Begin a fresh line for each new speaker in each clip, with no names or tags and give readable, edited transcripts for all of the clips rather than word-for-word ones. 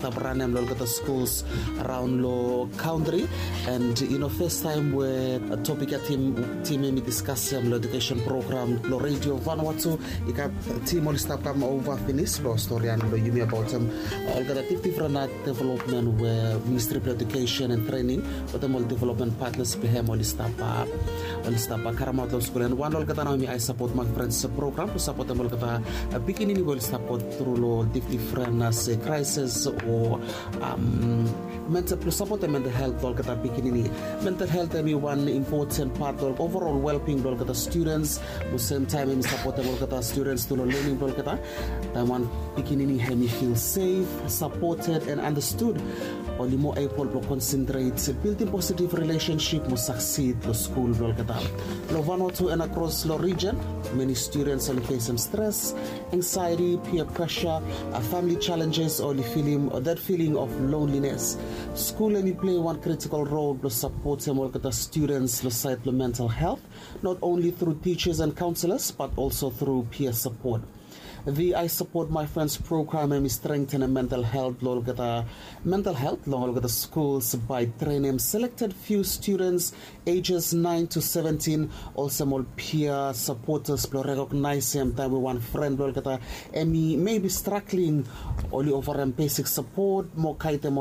Tabranem lol kata schools around lo country, and first time where a topic at team mi discuss lo education program lo radio Vanuatu ika team all stop come over finish lo story and lo yumi about all kata different development where Ministry of Education and Training but all development partners behem all stop Karamat Law School, and one all kata na I support my friends program to support them all kata beginning will support through different crisis or support the mental health all kata beginning mental health one important part of overall well-being all kata students at the same time we support them all kata students to learning all kata that one beginning me feel safe, supported and understood. Only more able to concentrate building positive relationship must succeed the school lo Vanuatu and across the region. Many students only face some stress, anxiety, peer pressure, family challenges, or that feeling of loneliness. School only play one critical role to support them all the students side mental health, not only through teachers and counselors but also through peer support. The I Support My Friends program and strengthen mental health schools by training selected few students ages 9 to 17. Also more peer supporters to recognize them time with one friend maybe struggling only over basic support more kaite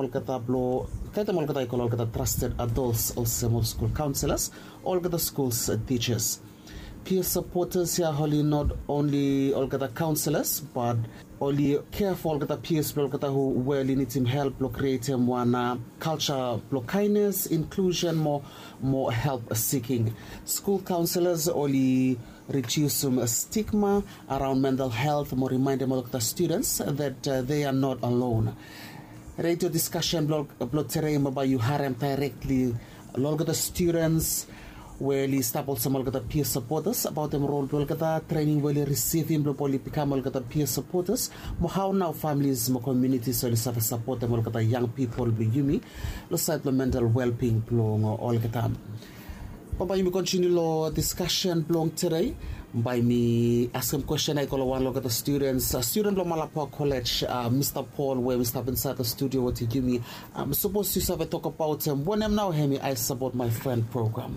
trusted adults also more school counselors all the schools teachers. Peer supporters here only not only all the counselors but only care for all the peers who really need him help create one culture kindness inclusion more help seeking. School counselors only reduce some stigma around mental health, more remind them of the students that they are not alone. Radio discussion blog terrain by you harem directly along the students where we stop also the peer supporters about them role training will receive him become the peer supporters how now families more communities so support them young people yumi the mental well-being all the time. By me continue the discussion belong today by me asking question I call one look at the students student of Malapua College Mr. Paul where we stop inside the studio what you give me I'm supposed to have a talk about when I'm now hearing I Support My Friend program.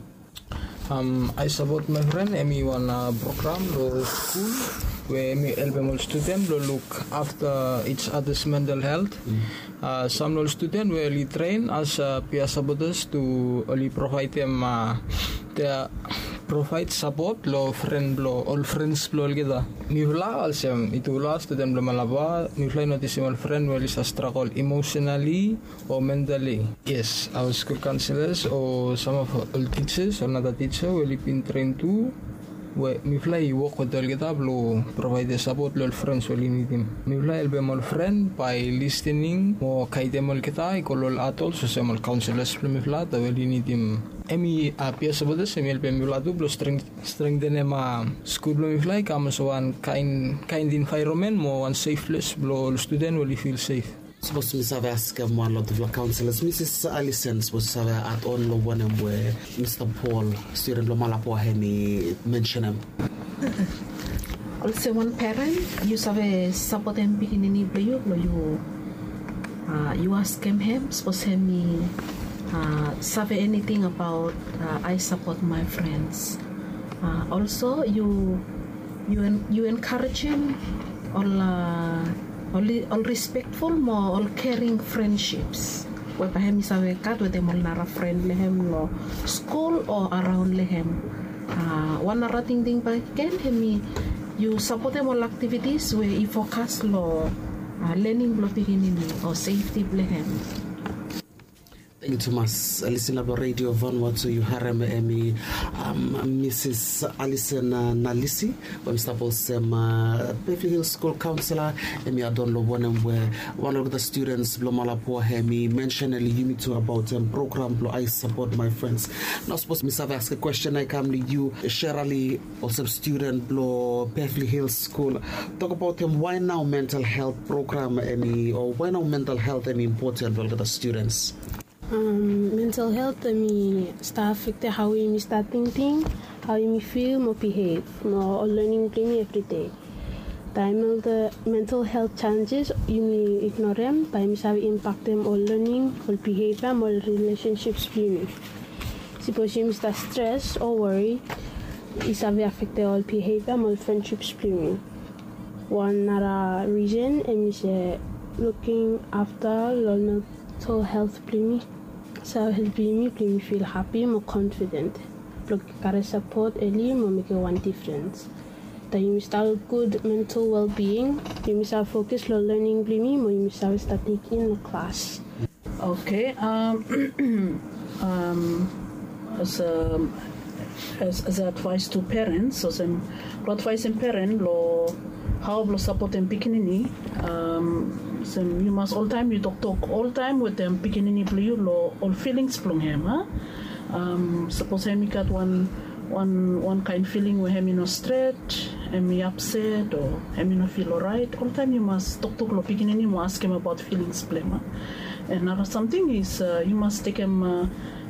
I support my friend one program lo school where me help all students look after each other's mental health. Some students will train as peer supporters to only provide them provide support lo friend lo all friends lo kita. Mifla also itulah student lo malaba mifla noticeable friend will is struggle emotionally or mentally. Yes, our school counselors or some of all teachers or another teacher will be trained to where mifla work with all kita lo provide the support lo friends will need him. Mifla help all friend by listening mo kaite mo kita ikolol atol so some counselors lo mifla ta will need him. Emi peer supporters emi help mifla tu lo strengthen ema school lo mifla kamo so one kind environment mo one safe place lo student will feel safe.
Supposed to have asked one lot of your counselors. Mrs. Allison supposed to have at on lo one where Mr. Paul student lo Malapua hemi mention him.
Also one parent you have support him beginning you you ask him suppose him say anything about I support my friends. Also you encourage him all respectful more all caring friendships where him is a cat with them all nara friend lehem lo school or around lehem one nara thing by again him you support them all activities where you focus lo learning lo beginning or safety lehem.
Thank you, Thomas. Listen to Radio Vanuatu. You harem emi Mrs. Alison Nalisi. When Mr. Bolsem Beverly Hills School Counselor. Emi adon lo one where one of the students blo Malapua hemi mentioned you to about program blo I Support My Friends. Now suppose Mr. ask a question I come to you, Sherali, also student blo Beverly Hills School. Talk about why now mental health program or why now mental health important for the students.
Mental health start affect how we start thinking, how we feel, more behave, more learning every day. Time the mental health challenges, you may ignore them. Time have impact them all learning, all behavior, all relationships. Suppose you miss stress or worry, it have affect all behavior, all friendships. One other reason is looking after mental health. So help me feel happy, more confident. Look at support early, more make one difference. You must have good mental well-being. You must have focus on learning. You must have study in the class.
Okay. As advice to parents, so advice in parent lo how to support them pikinini. So you must all time you talk all time with them pikinini blue lo all feelings plong him. Suppose him got one kind feeling where him no straight, him upset or him no feel alright. All time you must talk lo pikinini mo ask him about feelings plema. And another something is you must take him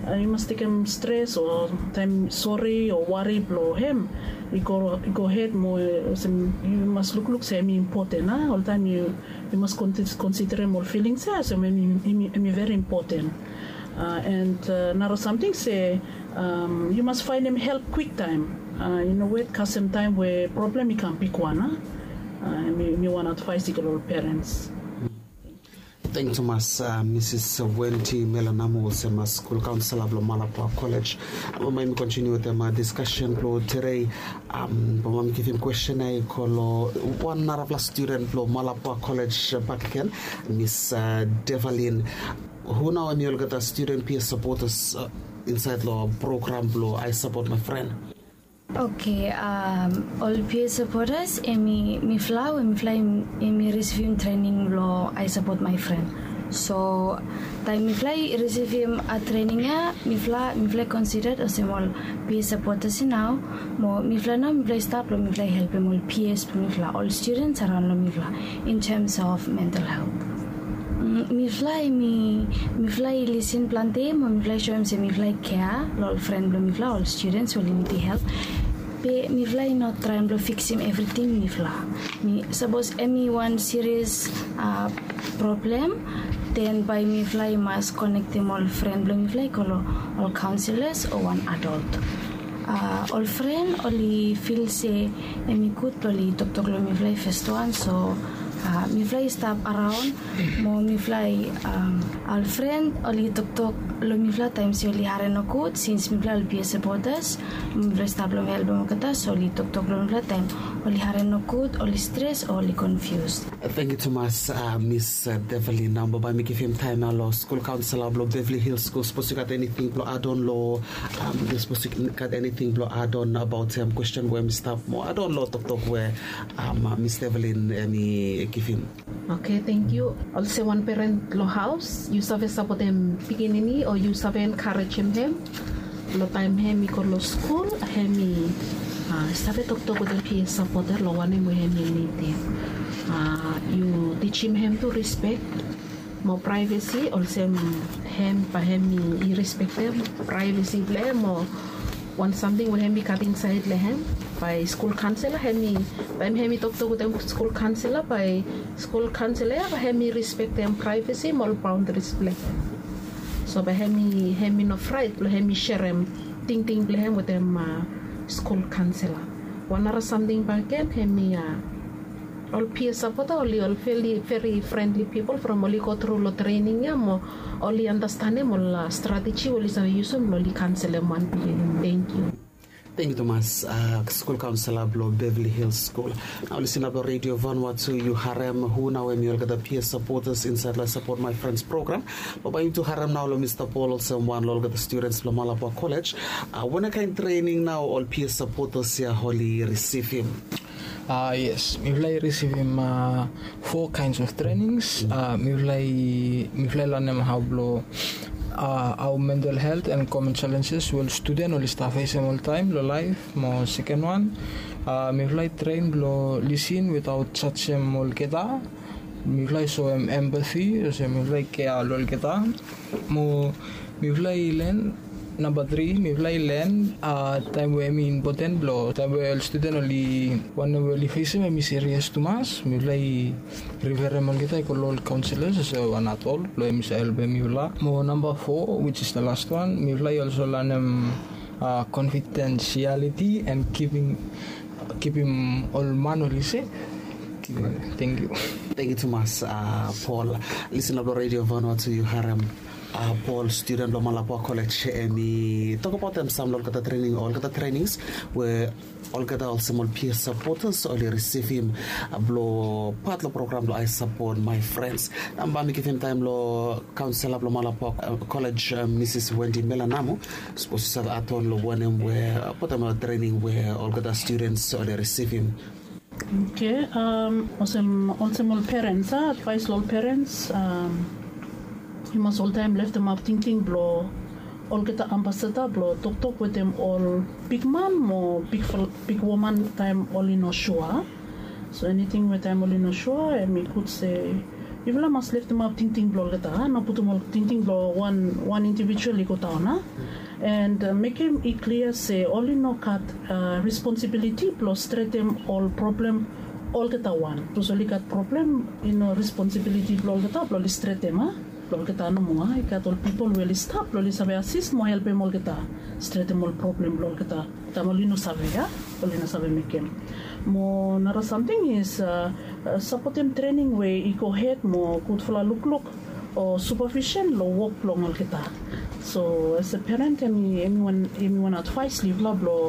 stress or time sorry or worry blow him. You go ahead more. You must look semi important. All time you must consider more feelings. So maybe very important. And another something say you must find him help quick time. Wait cause some time where problem you can pick one. Me want advice to all parents.
Thank you, Thomas. Mrs. Wendy Melanamo, school counselor of Malapa College. I'm continue with my discussion today. I'm giving question I call one Narabla student of Malapa College back again, Miss Devalin, who now you'll get a student peer supporters inside the program below I Support My Friend.
Okay, all peer supporters, me receive training lo I Support My Friend. So, time me receive a training me fly considered as small peer supporters now. Me start lo help all peers all students around lo in terms of mental health. Me fly listen plante, me fly show him say me fly care, all friend me fly all students will need help. Me fly not trying to fix him everything me fly. Me suppose any one serious problem, then by me fly must connect them all friend me fly call all counselors or one adult. All friend only feel say me good only talk me fly first one so. Me fly stop around, me fly all friend only talk lo me fly times only hare no good since me fly all peer supporters me fly stop lo help mo kata so only talk lo me fly time only hare no good only stress only confused.
Thank you, Thomas. Miss Devalin. Now, by me give him time now. School counselor of Beverly Hills School. Suppose you got anything to add on? Law. Suppose you got anything to add on about question where me stop more. I don't know talk where Miss Devalin me give him.
Okay, thank you. Also, one parent lo house. You save support them beginning or you save encourage him. Lo time him ko lo school him save talk with the peer supporter lo one mo him need. You teach him to respect more privacy. Also, him he respect them privacy. More want something will him be cutting side lehem by school counselor. Him talk to them school counselor by school counselor. Him respect them privacy. More boundaries play. So by him no fright. Him share him thing him with them school counselor. One other something back again. Him all peer supporter, all very friendly people from only go through training, only understand them, all strategy, only use them, only cancel them one. Thank you.
Thank you, Thomas. School counselor of Beverly Hills School. Now listen about Radio Vanuatu, you harem who now and you'll get the peer supporters inside the Support My Friends program. But by you to harem now, Mr. Paul also one will get the students from Malapa College. When I kind training now, all peer supporters here wholly receive him.
Yes, me fly receive him 4 kinds of trainings. Me fly learn him how blow our mental health and common challenges will student or staff face all time lo life. Mo second one, me fly train blow listen without such mol keta. Me fly show him empathy, so me fly care lol keta. Mo me fly learn Number 3, mi fly learn time where mi important blow time where student only one only face me serious to mas mi fly refer man kita ko lol counselors so one at all blow mi sa help mi fly mo number 4 which is the last one mi fly also learn confidentiality and keeping all manually say. Thank you.
Thank you, Thomas. Paul, listen up the radio Vanuatu you Haram. Paul, student of Malapua College, and we talk about them some all the trainings where all the also peer supporters only receive him blow part of program I support my friends. I'm going to give him time lo counselor of Malapua College, Mrs. Wendy Melanamo, supposed to have aton lo one where put them a training where all the students only receive him.
Okay, also all parents, advise all parents, you must all time left them up thinking blow all get the ambassador blow talk with them all big man more big woman time all in no sure. So anything with time all in no sure and we could say you will must left them up thinking blow get no put them all thinking blow one individually go down and make him it clear say all in no cut responsibility plus straight them all problem all get one to so got problem responsibility blow get up blow straight them Lol kita no mo ikat all people will stop lol sabe assist mo help mo kita straight mo problem lol kita tamolino sabe ya olino sabe mekem mo nara something is support them training way iko head mo good for look or supervision lo work long lol kita so as a parent anyone advice live lo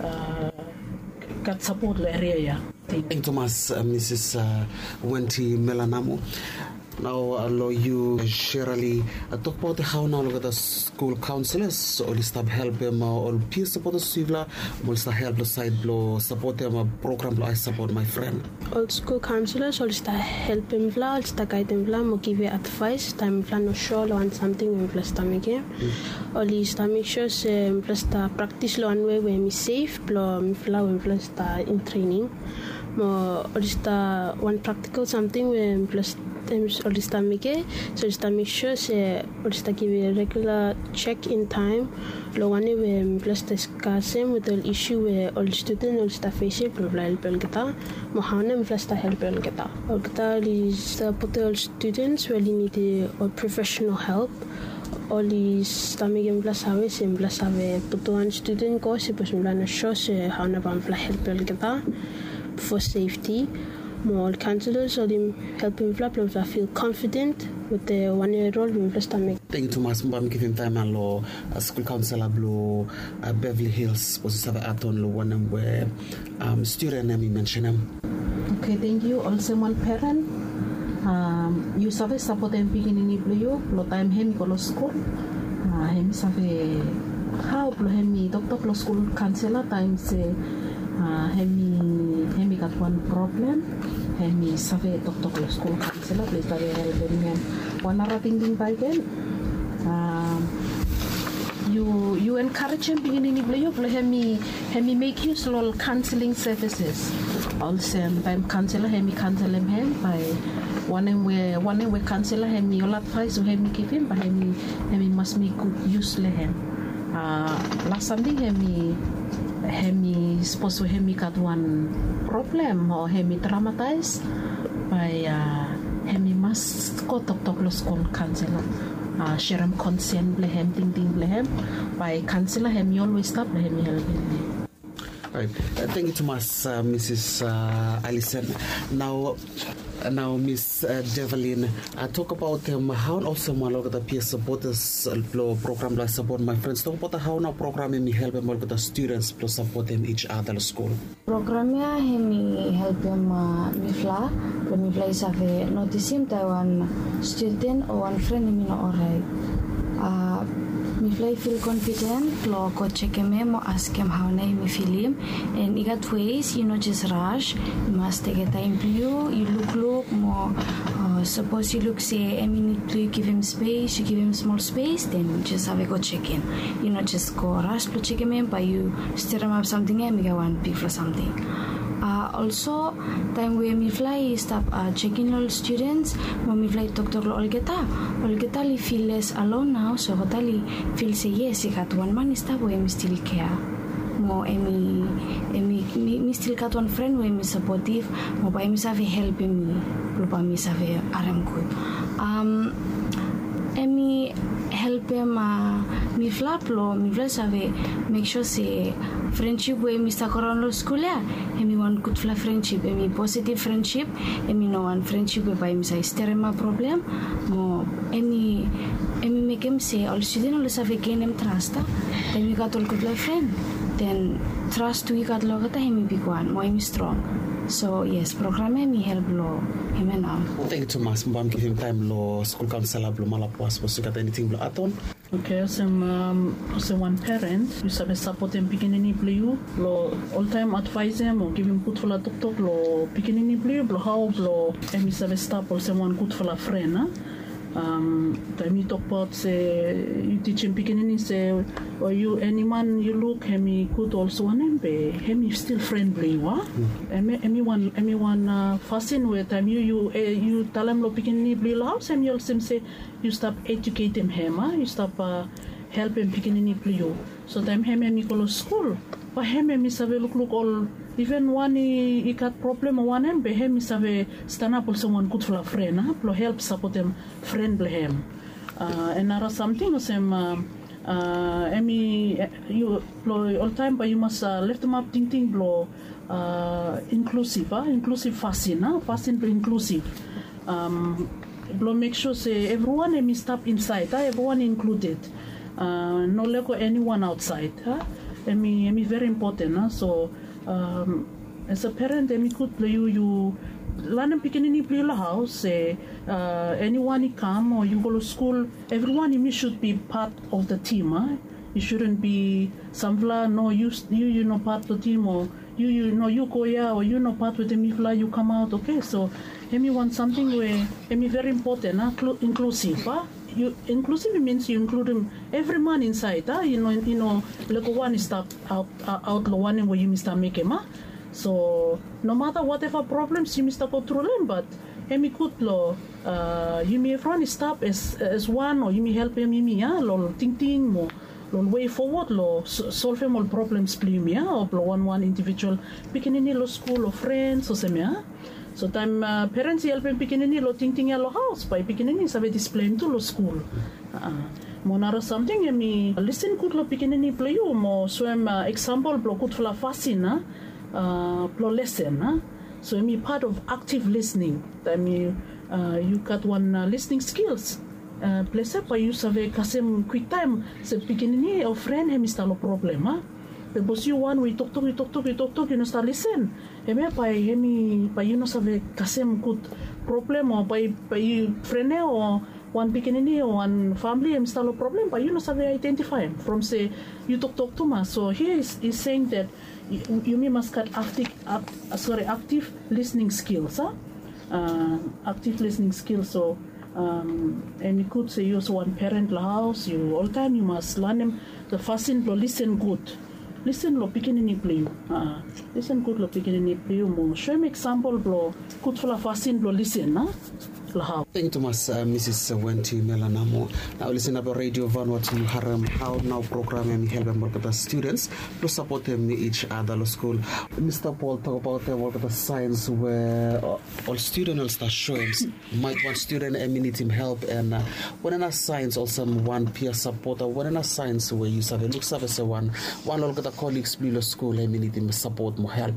got support the area ya
Thank you Thomas Mrs. Wendy Melanamo. Now, you, Shirley, talk about how now look at the school counselors, or start help them, or peer supporters, Sivla, will start help the side blow, support them, a program, I support my friend.
All school counselors, all start help them, all start guide them, will give you advice, time plan no show, or something, and plus time again. All start make sure, plus the practice one way where me safe, blow, flower, plus the in training. All start one practical something where plus all this time make so just make sure say all this give a regular check in time lo one we plus discuss with the issue where all student all staff face problem kita mo hanem plus ta help kita all kita is put all students really need all professional help all is tamigem plus have put one student ko se possible na show se how na bam help kita for safety. More counselors or them helping flap feel confident with the 1 year old in first time.
Thank you Thomas Mbam give him time and law school counselor blow Beverly Hills was have aton lo one where student name mention him.
Okay, thank you. Also one parent you save support them beginning you lo time him ko lo school him save how lo him doctor lo school counselor time say hemi got one problem hemi save doctor lo school counselor please save help them one other thing by again you encourage him beginning you hemi make use of counseling services also time counselor hemi counsel him by one way counselor hemi all advice hemi give him but hemi must make good use le him last something hemi supposed to hemi got one problem or hemi traumatized by hemi must go talk lo school counselor share him consent ble him ting ble by counselor hemi always stop ble hemi help him.
Right. Thank you, Thomas, Mrs. Alison. Now, Miss Devlin, talk about how also my look at the peer supporters program like support my friends. Talk about how now program me help them with the students plus support them each other school.
Program ya me help them mifla is have notice him one student or one friend me no alright. Me feel confident, lo ko check him, ask him how me feel him, and you got ways, you know, just rush. You must take a time to you look more. Suppose you look say a minute to give him space, you give him small space, then just have a go check in. You know, just go rush to check him in, but you stir him up something and make one pick for something. Also, time where me fly stop checking all students, mo me fly doctor lo olgeta li feel less alone now, so totally feel say yes, got one man stop where me still care. Mo me still got one friend where me supportive, mo pa me save help me, lo pa me save aram good. Emi help him mi flap lo mi fly save make sure say friendship where me sta koron lo school ya emi one good fla friendship emi positive friendship emi no one friendship where by me say sterema problem mo emi make him say all student all save gain him trust then we got all good like friend then trust we got lo kata emi big one mo emi strong. So yes, program me help lo him now.
Thank you, Thomas. Mbam give him time lo school counselor lo malapwas. Was you got anything lo aton?
Okay, so one parent you sabi support him beginning play you lo all time advise him or give him good for la talk lo beginning play you lo how lo emi sabi stop or someone good for la friend na. Time you talk about say you teach him beginning say or you anyone you look hemi good also one be hemi still friendly wa anyone fasting with time you tell him lo beginning play lo house hemi also say you stop educate him you stop help him beginning play you so time hemi go school but hemi sabe look all even one he got problem one him be hemi sabe stand up for someone good for a friend lo help support him friendly him another something same you all time but you must lift them up thinking blow inclusive fasting inclusive blow make sure say everyone emi stop inside everyone included no let go anyone outside emi very important so as a parent emi could play you learn beginning play the house say anyone come or you go to school everyone you should be part of the team you shouldn't be samvla no you know part of the team or you know you go or you know part with the mifla you come out okay so emi want something where emi very important inclusive you inclusive means you include every man inside you know like one step out the one where you must make him so no matter whatever problems you must go through them but emi good lo you may everyone stop as one or you may help him lo think mo lo way forward lo solve him all problems play me or one individual beginning lo school or friends or some so time parents help him beginning lo think lo house by beginning sabe display to lo school monara something emi listen good lo beginning play you mo swim example lo good for la fasina pro lesson so emi part of active listening time you got one listening skills place pa you save kasem quick time se beginning of friend hemi stalo problem because you one we talk you know start listen emi pa you know save kasem good problem or by you friend or one beginning or one family hemi stalo problem but you know save identify from say you talk to ma so here is saying that you must get active listening skills active listening skills so and you could say you also one parent la house you all time you must learn them the fasting lo listen good listen lo beginning play listen good lo beginning play mo show me example lo good for la fasting lo listen
Thank you, Thomas, Mrs. Wenti Melanamo. Now listen about Radio Vanuatu Haram how now program and help them work with the students to support them each other school. Mr. Paul talk about the work of the science where all students start showing might one student and need him help and when in a science also one peer supporter when in a science where you say look service one all the colleagues below school and need him support more help.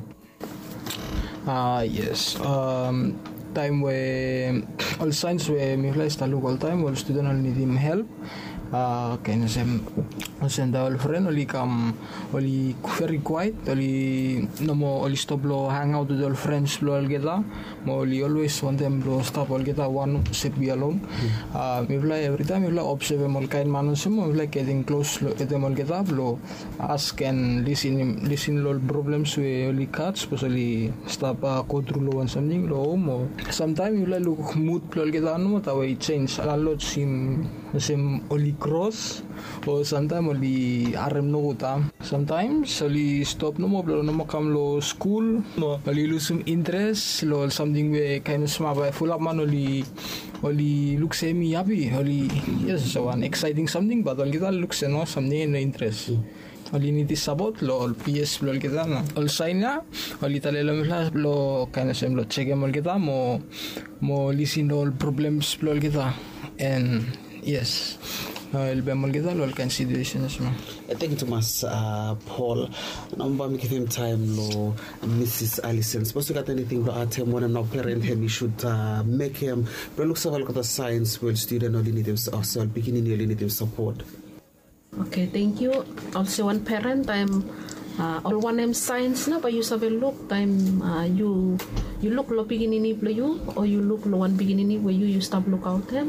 Yes. Time where all science where me fly sta local time all student all need him help kaya send all friend only come only very quiet only no mo only stop lo hang out with all friends lo all get la mo only always want them lo stop all get one sit be alone me fly every time me fly observe them all kind man so me fly getting close lo them all get up lo ask and listen all problems we only catch because only stop go through lo and something lo mo sometimes you like look mood lo get no ta way change a lot sim Sem oli cross or sometimes oli arem no guta. Sometimes oli stop no mo blo no makam lo school no oli lose some interest lo something we kind of smart by full up man oli look semi happy oli yes so one exciting something but oli kita look no something in interest. Oli niti sabot lo PS lo kita na. Ol signa oli tale lo kind of sem lo check mo kita mo listen all problems lo kita and yes. El bemol kita lo consideration semua.
Thank you Thomas Paul. Namba mi give him time lo Mrs. Allison. Suppose you got anything to add him when no parent him you should make him but look several the science world student only need him also beginning only need him support.
Okay, thank you. Also one parent I'm all one name science na but you have a look time you look lo beginning you or you look lo one beginning where you stop look out him.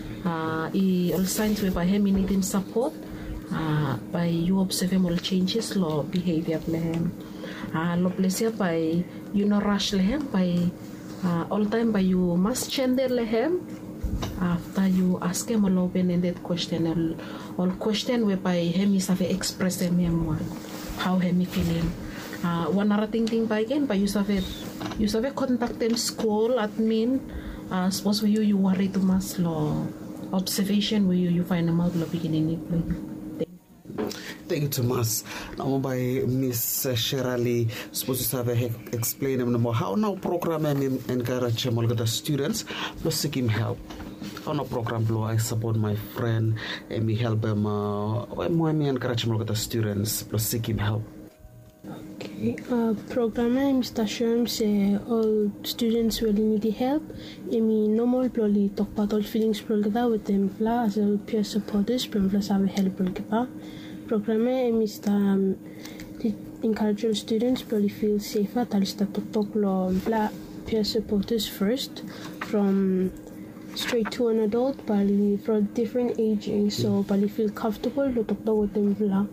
All signs whereby him need him support by you observe him all changes lo behavior lehem lo pleasure by you no rush lehem by all time by you must change lehem after you ask him all open-ended question all question whereby him is have express him how him feeling one other thing by again by you have contact them school admin suppose for you worry too much lo observation where you find them out lo beginning
Thank you, Thomas. Now, by Miss Shirley, supposed to have explain them more how now program and encourage the students to seek him help. How now program blow I support my friend and me help them. Why me encourage the students to seek him help.
Okay, program Mr. Sherm say all students will need help. Emi normal probably talk about all feelings probably with them as a peer supporters probably have help probably. Program Mr. Encourage students probably feel safer. Tal start to talk lo peer supporters first from straight to an adult, probably from different aging, so probably feel comfortable to talk with them bla.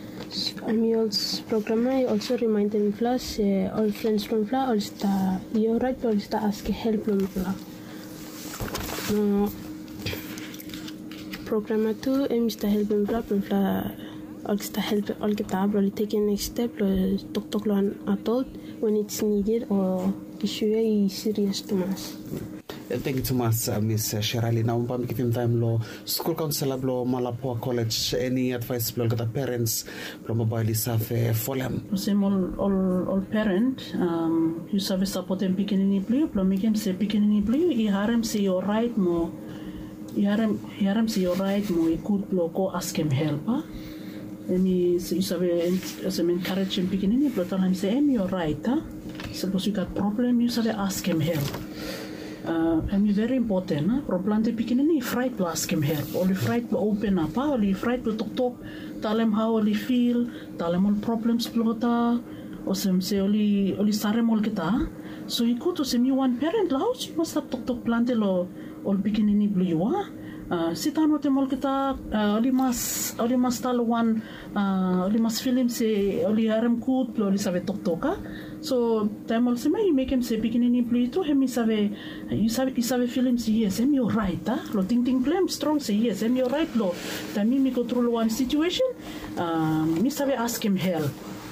Also program also remind them plus all friends from bla all sta you're right all sta ask help from bla. Program 2 Mr. help them bla all sta help all kita probably taking next step talk an adult when it's needed or issue is serious to us.
Thank you so much, Miss Shirley. Now, I'm giving time lo school counselor lo Malapua College. Any advice lo the parents lo mobile safe for them?
Same all parent you have support them beginning blue. Lo make him say beginning blue. I harem say you're right mo. I harem say you're right mo. I could go ask him help. You have encourage him beginning blue. Tell him say you're right. Suppose you got problem, you have ask him help. And it's very important. Problem the beginning, fright to ask him help. Only fright to open up. Only fright to talk. Tell him how he feel. Tell him all problems plota. Or some say only sarem all kita. So you go to see me one parent. How you must have talk plan the lo all beginning blue. Sitan with them all kita. Only must tell one. Only must feel him say only harem good. Only save talk. So time also you make him say beginning blue to him is you have feeling say yes you're right lo ting plan strong say yes you're right lo time me go through one situation me have ask him help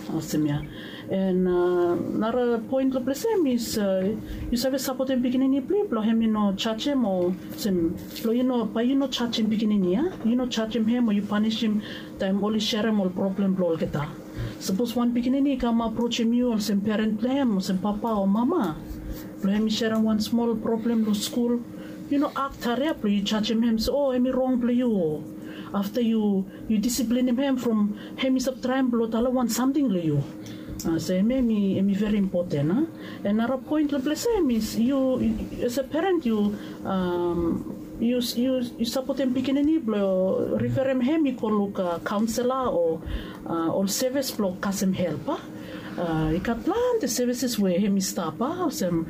and another point lo place is you have support him beginning blue lo him charge him or some lo charge him beginning charge him or you punish him time only share him all problem lo kita. Suppose one beginning come approach you or some parent blame or some papa or mama. Blame share one small problem to school. Act hurry you charge him so am I wrong play you. After you discipline him from him is up trying blow tala want something to you. Say me very important. Another point let's say is you as a parent you support him beginning blow refer him you call look counselor or service blow custom help ikat plenty services where hemi stapa some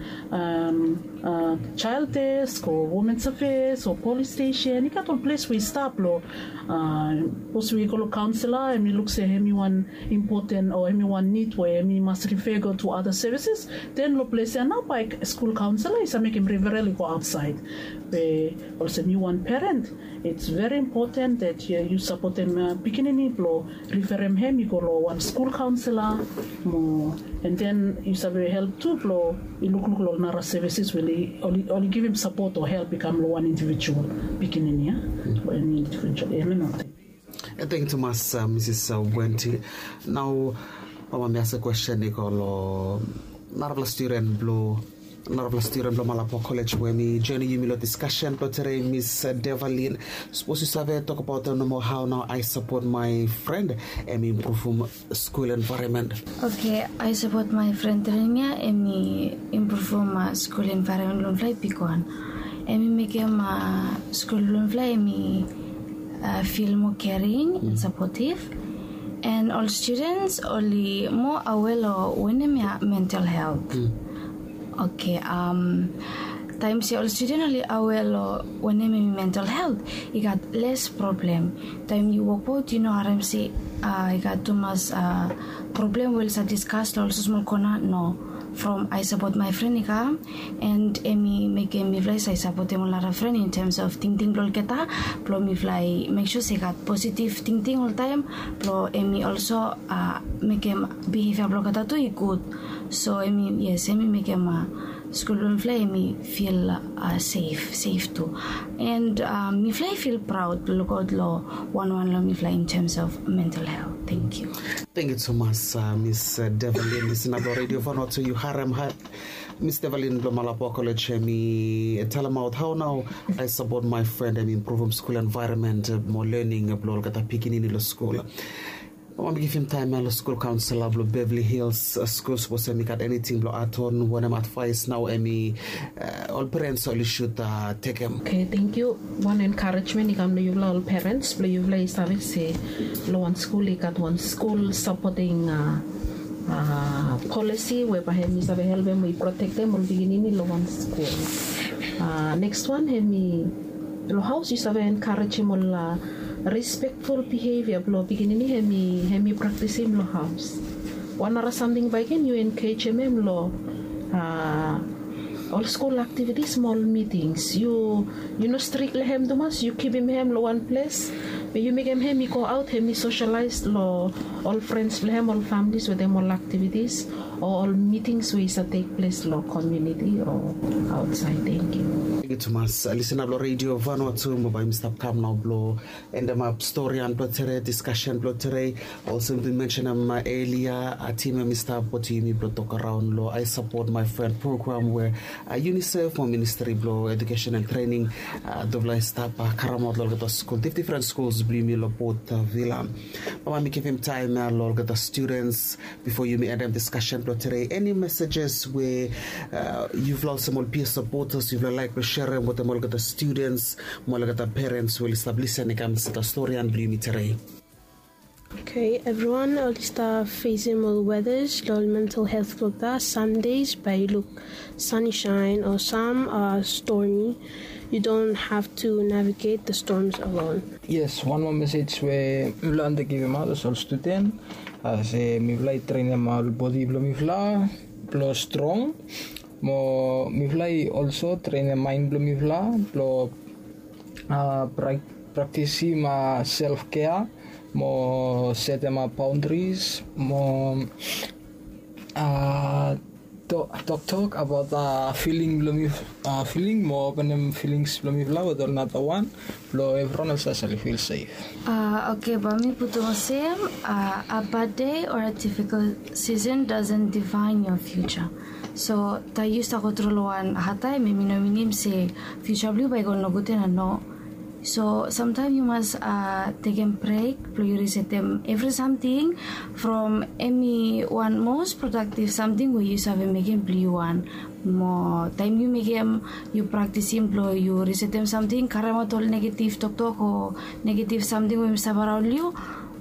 child desk or women's affairs or police station ikat all place we stop lo also we call counselor and we look say hemi one important or hemi one need where hemi must refer go to other services then lo place now by school counselor is make him really go outside where also me one parent it's very important that you support them beginning lo refer him you go lo one school counselor more and then you survey help too lo you look lo nara services will only give him support or help become lo one individual beginning or any individual
Thank you so much, Mrs. Wenti. Now, Mama me ask a question. Nikolo, narvala student blow Malapo College where me journey you milo discussion. But today, Miss Devaline, suppose you survey talk about no more how now I support my friend and improve school environment.
Okay, I support my friend Renia and me improve my school environment. Long fly picon, and me make my school long fly me. Feel more caring and supportive, and all students only more aware of when mental health. Okay, times all students only aware of when mental health, you got less problem. Time you walk out, you know, RMC, you got too much problem. Will discuss also small corner no. From I support my friend ika and Emi make me fly I support them all friend in terms of thinking blol kita plo me fly make sure say got positive thinking all time plo Emi also make him behavior blol kita too good so Emi yes Emi make him school blol fly Emi feel safe too and me fly feel proud look out lo one lo me fly in terms of mental health. Thank you.
Thank you so much, Miss Devaline. Listen about radio for to you, Haram. Miss Devaline Malapo College. Me tell them out how now I support my friend and improve school environment, more learning, blog at a picking in the school. I want to give him time. I'm a school counselor, Beverly Hills School. Suppose I got anything blow at on when I'm advice now. All parents only should take him.
Okay, thank you. One encouragement you come to you all parents. You play service say one school. You got one school supporting policy where him is help them we protect them. All beginning in one school. Next one him house you have encourage him all. Respectful behavior blow beginning hemi practice him lo house one or something by can you encourage him lo all school activities small meetings you know strictly him Thomas you keep him lo one place but you make him go out him socialize lo all friends him all families with them all activities or all meetings we take place lo community or outside. Thank you.
Thomas, listen to radio Vanuatu by Mr. Kamna Blow and the map story and plotere discussion plotere also we mentioned earlier a team Mr. Potimi Blow talk around law. I support my friend program where UNICEF or Ministry Blow Education and Training Dovla Stapa Karamot Lolgata School different schools Blimi Lopot Villa. Mama me give him time Lolgata students before you may end up discussion plotere any messages where you've lost some peer supporters you've like share with the students, the parents will establish a story and bring it.
Okay, everyone, all the facing all weathers, all mental health look that some days by look sunshine or some are stormy. You don't have to navigate the storms alone.
Yes, one more message where we learn to give out as all student. Say me fly train my body me fly plus strong. Mo mi fly also train a mind blow mi fly blow practice ma self care mo set ma boundaries mo talk about feeling blow mi feeling mo open feelings blow mi fly with another one blow everyone else actually feel safe.
Okay, but me put the same a bad day or a difficult season doesn't define your future. So tayo sa kontroluan hatay may minim say future blue by no good and no. So sometimes you must take a break, you reset them every something from any one most productive something where you have a making blue one. More time you make them you practice employ you reset them something karamatol negative talk or negative something when you around you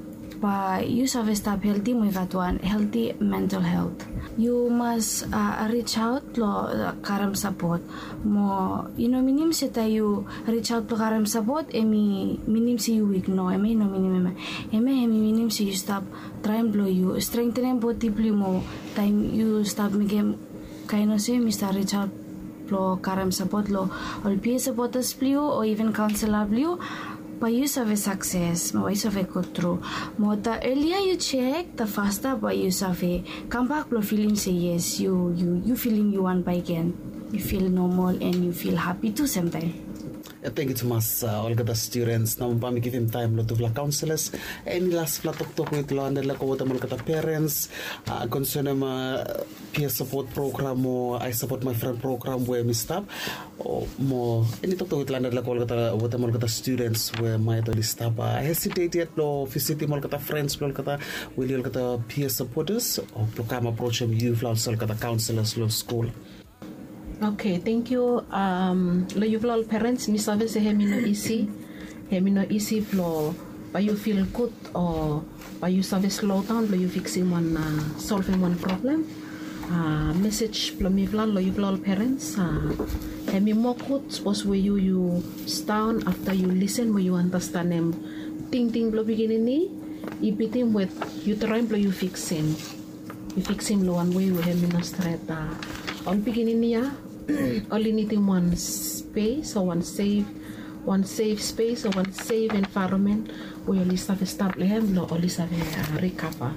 but you have stop healthy mo ivatuan healthy mental health. You must reach out lo karam support mo minim si tayo reach out lo karam support minim si you weak no minim minim si you stop trying blow you strengthen body blue mo time you stop making kind of say Mr. reach out lo karam support lo or peer supporters blue or even counselor blue. But you have a success, mo you have a go through. Mo the earlier you check, the faster but you have a come back lo feeling say yes, you feeling you want by again. You feel normal and you feel happy too sometimes.
Thank you so much, Olga, the students. Now, we give him time to the counselors. Any last flat talk with London, like what the parents, concern peer support program or I support my friend program where we stop, or more any talk with London, like what the students where my daily stop. I hesitate yet to visit the friends, will you get the peer supporters or program approach them, you the counselors, school.
Okay, thank you. Lo you all parents, mi sabe se hemi no easy flow. But you feel good or but you sabe slow down. Lo you fixing one, solving one problem. Message lo mi lo you all parents. Hemi more good. Suppose where you down after you listen, where you understand them. Ting lo beginning ni. Ipiting with you trying lo you fixing. You fixing lo one way we hemi no straight. On beginning niya. Only needing one space or one safe space or one safe environment where you have a establishment or you have a recover.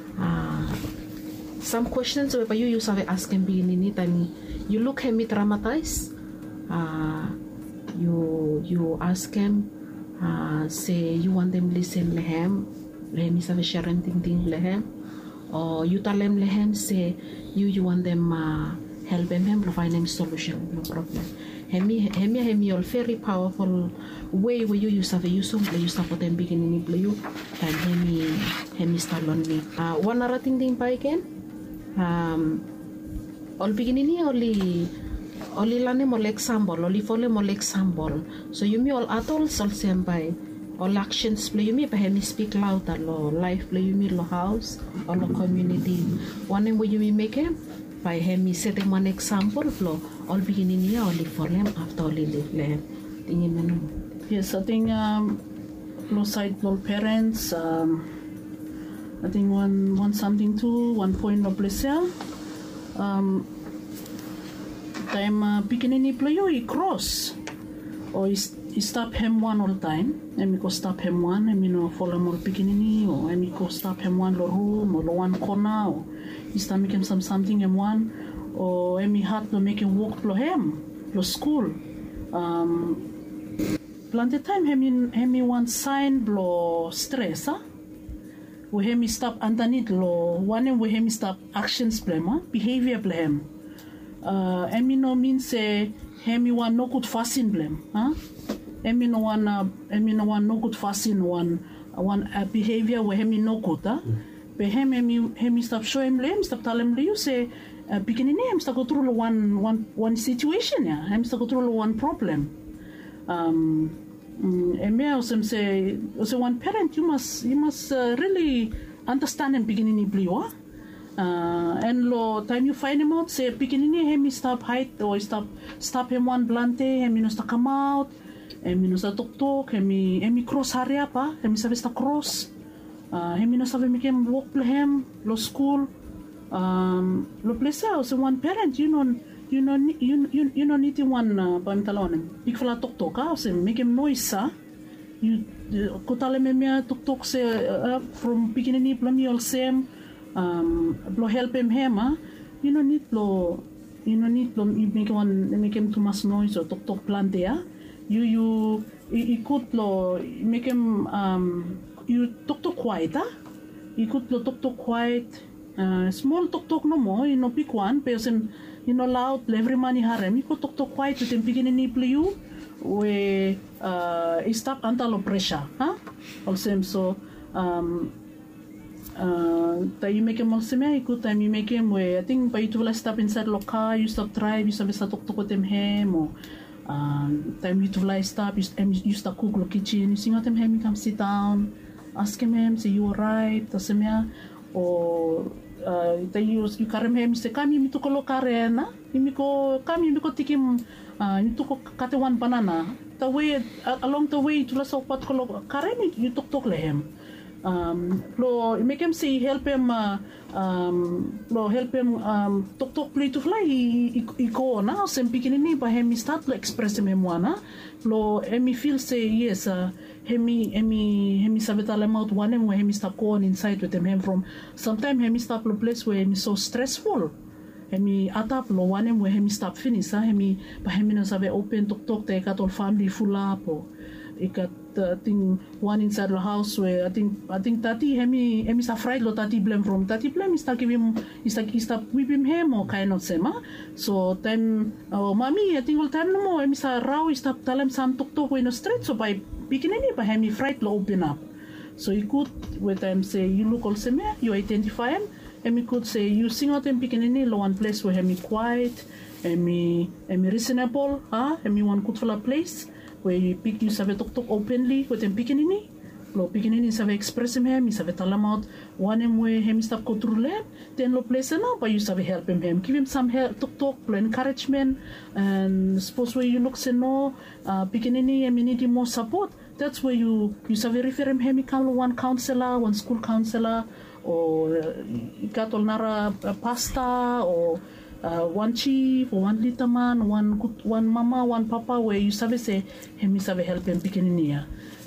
Some questions where you have to ask him beginning it and you look him traumatized. You ask him say you want them listen lehem is have a sharing thing lehem or you tell them lehem say you want them help him to find him solution, no problem. Hemi all very powerful way where you use of a use for them beginning to you and hemi start lonely. One other thing by again, all beginning only learn more example, only follow more example. So you me all adults all same by all actions play you me by hemi speak louder lo life play you me lo house or lo community. One way you me make him. By him setting one example flow all beginning here only for them after only live
Yes, I think no side no parents I think one something too, one point of place time beginning play you cross or he stop him one all time and me go stop him one and me no follow more beginning or and me go stop him one lo room or lo one corner or he start making something in one or me had to make him walk lo him lo school plenty time him one sign blow stress we him stop underneath lo one we him stop actions blame behavior blame me no mean say him one no good fasting blame me no one no good fasting one behavior where him no good but him stop show him blame stop tell him you say beginning him stop go through one situation him stop go through one problem and me also say one parent you must really understand him beginning blue and lo time you find him out say beginning him stop hide or stop him one blante him no stop come out him no stop talk him cross area pa him stop cross him no stop make him walk play him lo school lo place so one parent you know need one pamtalon big fala tok so make him noise you ko tale me tok say from beginning plan you all same blow help him you know need blow you make him too much noise or tok plan there you could blow make him you tok quiet you could blow tok quiet small tok no more you know pick one person you know loud every money harem you could tok quiet with him beginning play you we stop under pressure also so you make him also me good time you make him where I think by you to stop inside the car you stop drive you stop talk with him or time you to stop you stop cook the kitchen you sing out him you come sit down ask him, say you alright, tasemia, or you karem him, say kami mito ko lo karena, kami miko tikim, mito ko katewan banana. The way along the way, tula sa pat ko lo karem, you talk lehem. Lo make him say help him tok play to fly iko na sem pikinini pa hemi start to express him wana lo emi feel say yes hemi sabeta lemot one where hemi stop going inside with him from sometime hemi stop lo place where hemi so stressful hemi atap lo one where hemi stop finish hemi pa hemi no sabe open tok te katol family full up ikat I think one inside the house where I think tati hemi sa fried lo tati blame from tati blame is give him stop whip him or kind of sema so time mami I think all time no more hemi sa raw stop talam sam tok in the street so by beginning pa hemi fried lo open up so you could with them say you look all sema you identify him hemi could say you sing out him beginning lo one place where hemi quiet hemi reasonable hemi one good for a place where you sabe talk openly with them pikinini lo pikinini sabe express him you sabe tell him out one him way him stop go through them then lo place na but you sabe help him give him some help talk encouragement and suppose where you look say no pikinini him need more support that's where you sabe refer him come one counselor one school counselor or katol nara pastor or one chief or one little man, one mama, one papa, where you say him help him beginning.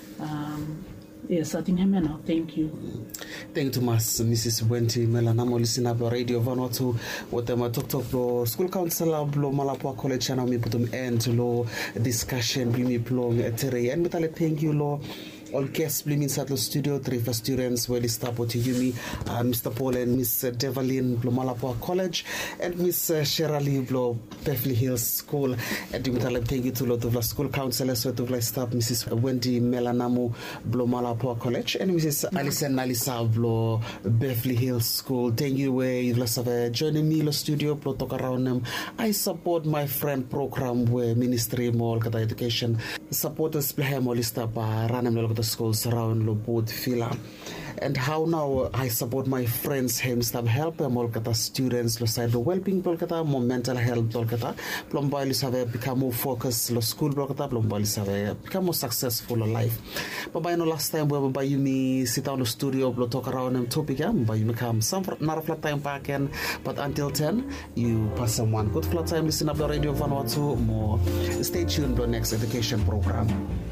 Yes, I think him now. Thank you.
Thank you, Mrs. Wendy Melanamo. Listen up radio Vanuatu. What them talk lo school counselor lo Malapua College channel me put end lo discussion bring me plong tere and metale thank you lo. All guests bliming Sattler Studio, 3 first students, Welly Stapo Yumi, Mr. Paul and Miss Devalin Blomalapua College, and Miss Sherali Blo Beverly Hills School. And thank you to lot of school counselors, so to staff Mrs. Wendy Melanamu Blomalapua College, and Mrs. Alison Nalisa Blo Beverly Hills School. Thank you where you have joining me in the studio, Blo talk around them. I support my friend program where Ministry Mall Kata Education supporters play Molista by Ranam schools around Lobot Villa. And how now I support my friends him stop help them all kata students lo side well-being bol kata more mental health bol kata plomba have become more focused lo school bol kata plomba have become more successful in life. But by no last time we by you me sit down the studio blo talk around them topic by you become some not a flat time back and but until 10 you pass someone good flat time listen up the radio Vanuatu more stay tuned to the next education program.